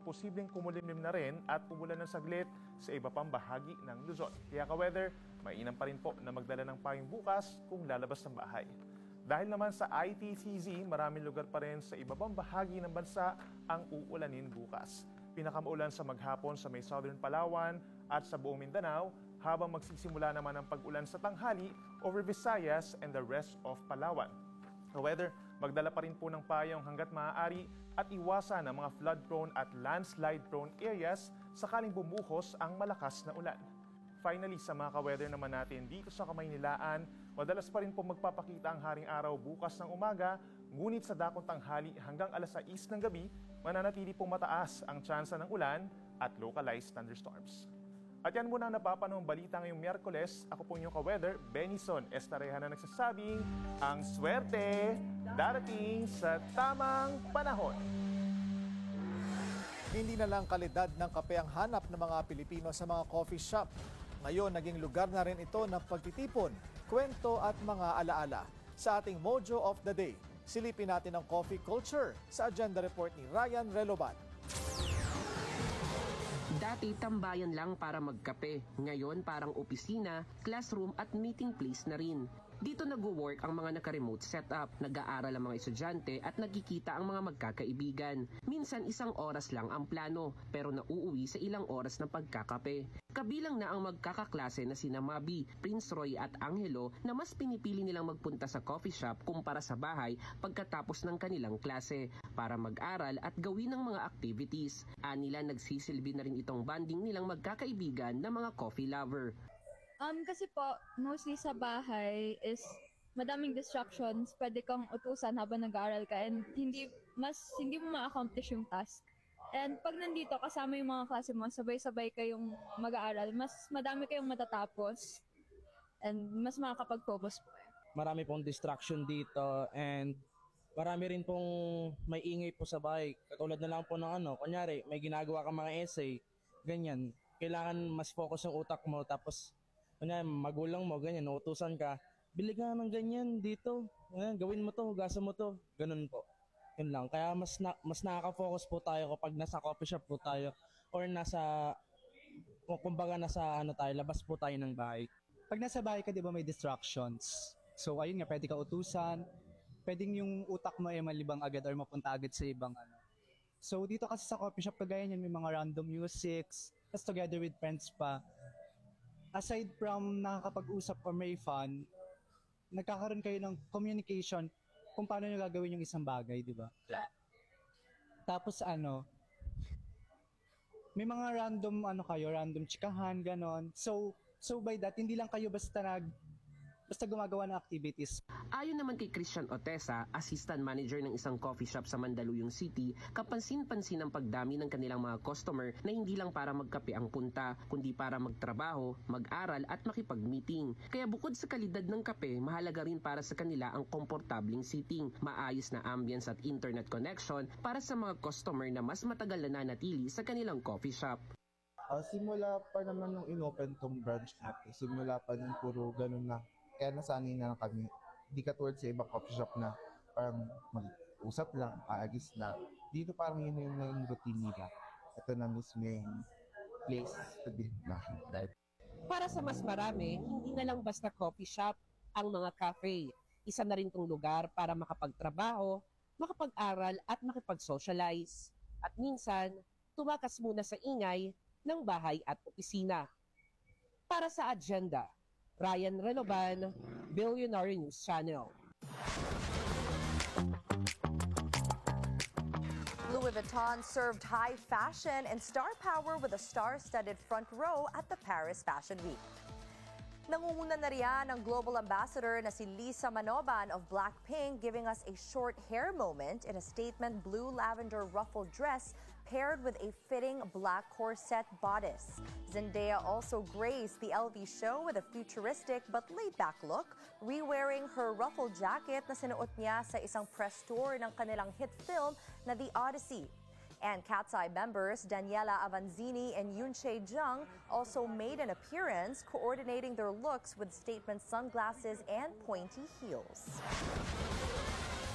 posibleng kumulimlim na rin at umulan ng saglit sa iba pang bahagi ng Luzon. Kaya ka-weather, mainam pa rin po na magdala ng payong bukas kung lalabas ng bahay. Dahil naman sa ITCZ, maraming lugar pa rin sa iba pang bahagi ng bansa ang uulanin bukas. Pinakamaulan sa maghapon sa may Southern Palawan at sa buong Mindanao, habang magsisimula naman ang pag-ulan sa tanghali over Visayas and the rest of Palawan. However, magdala pa rin po ng payong hanggat maaari at iwasan ang mga flood-prone at landslide-prone areas sakaling bumuhos ang malakas na ulan. Finally, sa mga ka-weather naman natin dito sa Kamaynilaan, madalas pa rin po magpapakita ang haring araw bukas ng umaga, ngunit sa dakong tanghali hanggang alas 6 ng gabi, mananatili pong mataas ang tsansa ng ulan at localized thunderstorms. At yan muna ang napapanahong balita ngayong Miyerkules. Ako po inyong ka-weather, Benison Estareja na nagsasabing, ang swerte darating sa tamang panahon. Hindi na lang kalidad ng kape ang hanap ng mga Pilipino sa mga coffee shop. Ngayon, naging lugar na rin ito ng pagtitipon, kwento at mga alaala. Sa ating Mojo of the Day, silipin natin ang coffee culture sa agenda report ni Ryan Reloban. Dati tambayan lang para magkape. Ngayon parang opisina, classroom at meeting place na rin. Dito nag-work ang mga naka-remote setup, nag-aaral ang mga estudyante at nagkikita ang mga magkakaibigan. Minsan 1 oras lang ang plano, pero nauuwi sa ilang oras ng pagkakape. Kabilang na ang magkakaklase na sina Mabi, Prince Roy at Angelo na mas pinipili nilang magpunta sa coffee shop kumpara sa bahay pagkatapos ng kanilang klase para mag-aral at gawin ng mga activities. Anila nagsisilbi na rin itong bonding nilang magkakaibigan na mga coffee lover. Kasi po, mostly sa bahay is madaming distractions. Pwede kang utusan habang nag-aaral ka and hindi mo ma-accomplish yung task. And pag nandito, kasama yung mga klase mo, sabay-sabay kayong mag-aaral, mas madami kayong matatapos and mas makakapag-focus po. Marami pong distraction dito and marami rin pong may ingay po sa bahay. Katulad na lang po ng kunyari, may ginagawa ka mga essay, ganyan. Kailangan mas focus yung utak mo tapos kunyari, magulang mo, ganyan, nautusan ka, bili ka ng ganyan dito, gawin mo to, hugasan mo to, ganun po. Yun lang. Kaya mas nakaka-focus po tayo kapag nasa coffee shop po tayo or kumbaga nasa labas po tayo ng bahay. Pag nasa bahay ka, di ba may distractions? So ayun nga, pwede ka utusan, pwedeng yung utak mo ay malibang agad or mapunta agad sa ibang So dito kasi sa coffee shop, kagaya niyan, may mga random musics, tas together with friends pa. Aside from nakakapag-usap or may fun, nagkakaroon kayo ng communication kung paano nyo gagawin yung isang bagay, di ba? Tapos may mga random chikahan, ganon. So by that, hindi lang kayo basta gumagawa ng activities. Ayon naman kay Christian Otesa, assistant manager ng isang coffee shop sa Mandaluyong City, kapansin-pansin ang pagdami ng kanilang mga customer na hindi lang para magkape ang punta, kundi para magtrabaho, mag-aral at makipag-meeting. Kaya bukod sa kalidad ng kape, mahalaga rin para sa kanila ang komportabling seating, maayos na ambience at internet connection para sa mga customer na mas matagal na nanatili sa kanilang coffee shop. Simula pa naman nung inopen tong branch natin, simula pa nung puro ganun na, kaya nasanay na kami. Hindi katulad sa ibang coffee shop na parang mag-usap lang, aagis na. Dito parang yun yung routine nila. Ito na mismo yung place to be na. Para sa mas marami, hindi na lang basta coffee shop ang mga cafe. Isa na rin tong lugar para makapagtrabaho, makapag-aral at makipag-socialize. At minsan, tumakas muna sa ingay ng bahay at opisina. Para sa agenda, Ryan Reloban, Billionaire News Channel. Louis Vuitton served high fashion and star power with a star-studded front row at the Paris Fashion Week. Nangunguna na riyan ang global ambassador na si Lisa Manoban of Blackpink, giving us a short hair moment in a statement blue lavender ruffled dress paired with a fitting black corset bodice. Zendaya also graced the LV show with a futuristic but laid-back look, re-wearing her ruffled jacket na sinuot niya sa isang press tour ng kanilang hit film na The Odyssey. And Cat's Eye members Daniela Avanzini and Yoonchae Jung also made an appearance, coordinating their looks with statement sunglasses and pointy heels.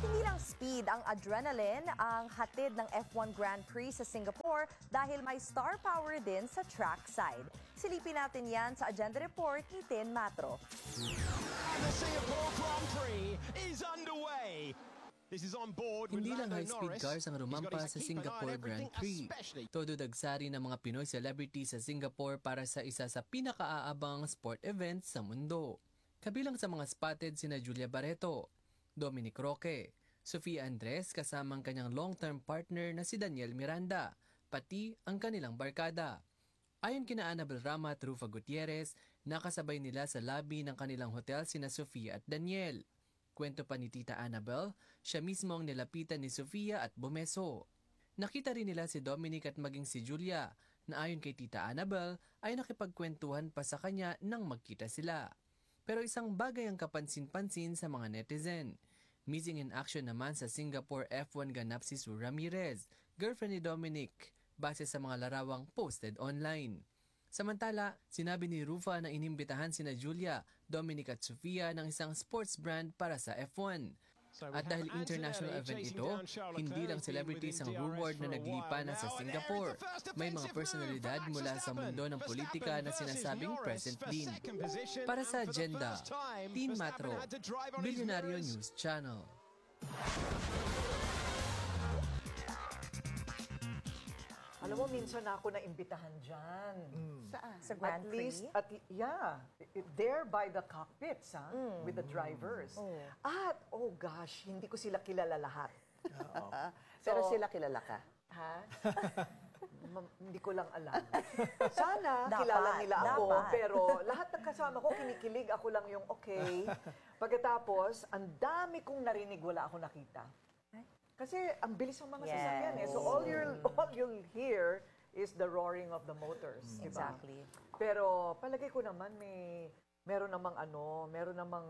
Hindi lang speed ang adrenaline ang hatid ng F1 Grand Prix sa Singapore dahil may star power din sa track side. Silipin natin yan sa Agenda Report ni Tin Matro. The Singapore Grand Prix is underway. This is on board with Hindi lang Lando high-speed Norris. cars ang rumampa sa Singapore Grand Prix. Todo dagsari ng mga Pinoy celebrities sa Singapore para sa isa sa pinakaaabang sport event sa mundo. Kabilang sa mga spotted sina Julia Barreto, Dominic Roque, Sofia Andres kasamang kanyang long-term partner na si Daniel Miranda, pati ang kanilang barkada. Ayon kina Annabel Rama at Rufa Gutierrez, nakasabay nila sa lobby ng kanilang hotel sina Sofia at Daniel. Kwento pa ni Tita Annabel, siya mismo ang nilapitan ni Sofia at bumeso. Nakita rin nila si Dominic at maging si Julia, na ayon kay Tita Annabel ay nakipagkwentuhan pa sa kanya nang magkita sila. Pero isang bagay ang kapansin-pansin sa mga netizen. Missing in action naman sa Singapore F1 ganap si Sue Ramirez, girlfriend ni Dominic, base sa mga larawang posted online. Samantala, sinabi ni Rufa na inimbitahan sina Julia, Dominic at Sofia ng isang sports brand para sa F1. At dahil international event ito, hindi lang celebrities ang rumored na naglipa na sa Singapore. May mga personalidad mula sa mundo ng politika na sinasabing present din. Para sa Agenda, Tin Matro, Billionario News Channel. Alam mo, minsan ako naimbitahan dyan. Saan? Sa Grand At Prix? least, there by the cockpits, with the drivers. At, oh gosh, hindi ko sila kilala lahat. Pero sila kilala ka? Ha? Hindi ko lang alam. Sana Dapat, kilala nila ako, dapat. pero lahat ng kasama ko, kinikilig. Ako lang yung okay. Pagkatapos, ang dami kong narinig, wala ako nakita. Kasi ang bilis ng mga sasakyan eh. So all you'll hear is the roaring of the motors. Diba? Exactly. Pero palagay ko naman meron namang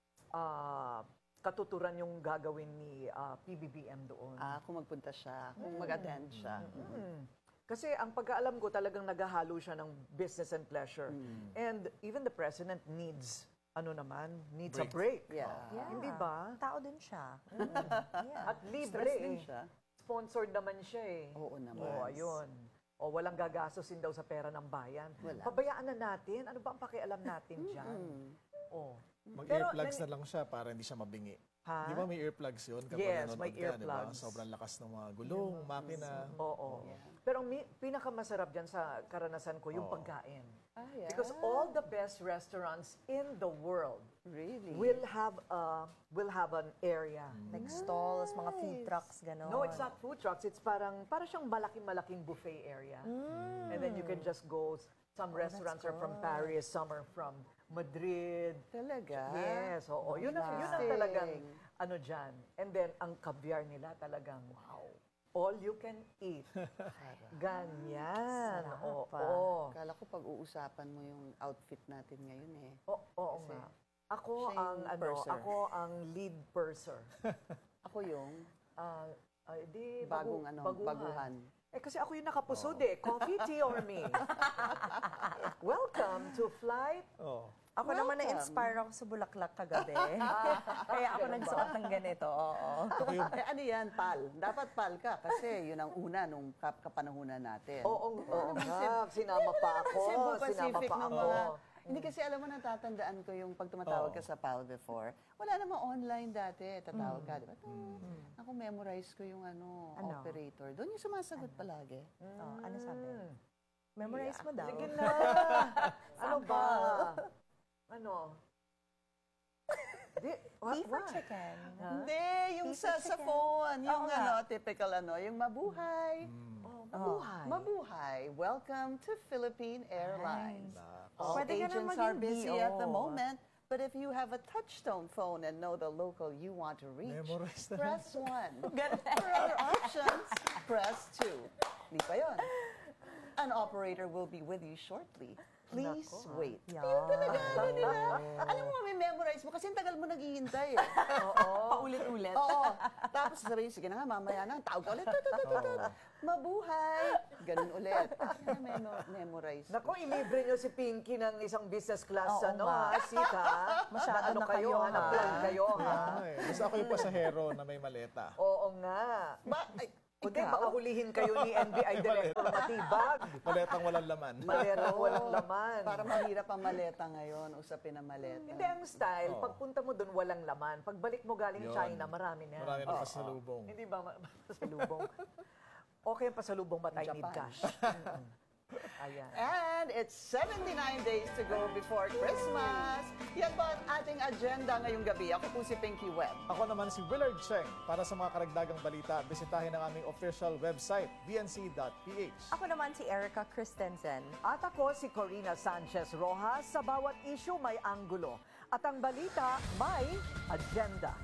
katuturan yung gagawin ni PBBM doon. Kung magpunta siya, kung mag-attend siya. Kasi ang pagkaalam ko talagang naghahalo siya ng business and pleasure. And even the president needs a break. Yeah. Hindi ba? Tao din siya. At libre Stress din siya. Sponsored naman siya eh. Oo naman. Ayun. Walang gagastosin daw sa pera ng bayan. Wala. Pabayaan na natin. Ano ba ang pakialam natin dyan? Mag-earplugs na lang siya para hindi siya mabingi. Ha? Di ba may earplugs yun kapag Yes, nanonood may ka, di ba? earplugs. Sobrang lakas ng mga gulong, makina. Oo. Pero ang pinakamasarab dyan sa karanasan ko, yung pagkain. Yeah. Because all the best restaurants in the world Really? will have an area. Like stalls, mga food trucks, gano'n. No, it's not food trucks. It's para siyang malaking buffet area. And then you can just go, some restaurants are from Paris, some are from Madrid. Talaga? Yes, oo. Yun ang talagang dyan. And then, ang caviar nila talagang, wow. All you can eat. Ganyan. Oo. Kala ko pag-uusapan mo yung outfit natin ngayon eh. Oo nga. Ako siya yung purser. ako ang lead purser. Ako yung baguhan. Kasi ako yung nakapusod eh. Coffee, tea, or me? Welcome to Flight. Ako naman na-inspire ako sa Bulaklak kagabi. Kaya ako nagsuot ng ganito, oo. ano yan, pal? Dapat pal ka kasi yun ang una nung kapanahunan natin. Oo nga. Sinama pa ako. Cebu Pacific ng mga... Hindi kasi alam mo, natatandaan ko yung pag tumatawag ka sa PAL before, wala namang online dati, tatawag ka, di ba? Ako memorize ko yung operator. Doon yung sumasagot palagi. Ano sabi? Memorize mo daw. Sige na. Ano ba? Beef or chicken? Hindi, yung sa phone. Yung typical yung mabuhay. Mabuhay. Mabuhay. Welcome to Philippine Airlines. All Pwede ka na agents are maging busy VO. at the moment, but if you have a touchtone phone and know the local you want to reach, Memorize na press 1. For other options, press 2. Hindi pa yun. An operator will be with you shortly. Please wait. Yun talaga, nila. Alam mo, may memorize mo kasi ang tagal mo naghihintay eh. Paulit-ulit. Oo. Tapos sasabihin, sige na nga, mamaya na, tawag ka ulit. Mabuhay. ganun ulit. Memorize. Nako, ilibre nyo si Pinky ng isang business class, Oo nga. Sita. Masyado na kayo, kayo, ha? Na-plan kayo, ha? Ay, basta ako yung pasahero na may maleta. Oo nga. Kundi, baka hulihin kayo ni NBI Director Matibag. Maletang walang laman. Maletang walang laman. Para mahirap ang maleta ngayon, usapin ang maleta. Hindi, ang style, pagpunta mo doon, walang laman. Pagbalik mo galing Yun. China, marami na. Marami na pasalubong. Hindi ba pasalubong? Okay ang pasalubong ba tayo need Japan. cash? Ayan. And it's 79 days to go before Christmas. Yan po ang ating agenda ngayong gabi. Ako po si Pinky Webb. Ako naman si Willard Cheng. Para sa mga karagdagang balita, bisitahin ang aming official website, bnc.ph. Ako naman si Erica Christensen. At ako si Corina Sanchez Rojas. Sa bawat issue may anggulo. At ang balita may agenda.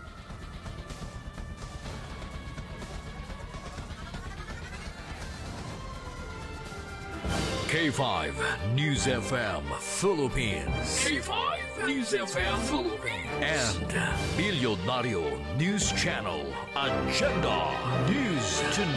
K5 News FM Philippines. K5 News FM Philippines. And Bilyonaryo News Channel. Agenda News Tonight.